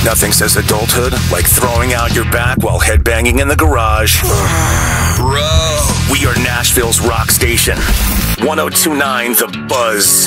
Nothing says adulthood like throwing out your back while headbanging in the garage. Bro. We are Nashville's rock station. 102.9 The Buzz.